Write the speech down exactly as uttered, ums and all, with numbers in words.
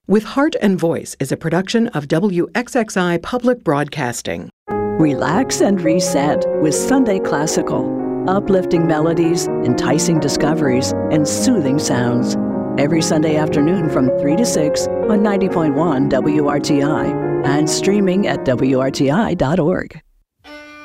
With Heart and Voice is a production of W X X I Public Broadcasting. Relax and reset with Sunday Classical. Uplifting melodies, enticing discoveries, and soothing sounds. Every Sunday afternoon from three to six on ninety point one W R T I and streaming at W R T I dot org.